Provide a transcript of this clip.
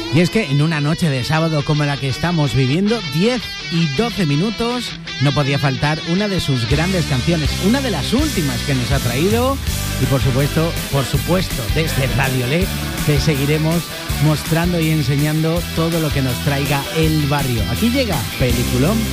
Y es que en una noche de sábado como la que estamos viviendo, 10 y 12 minutos, no podía faltar una de sus grandes canciones, una de las últimas que nos ha traído. Y por supuesto, desde Radio Le te seguiremos mostrando y enseñando todo lo que nos traiga el barrio. Aquí llega Peliculón.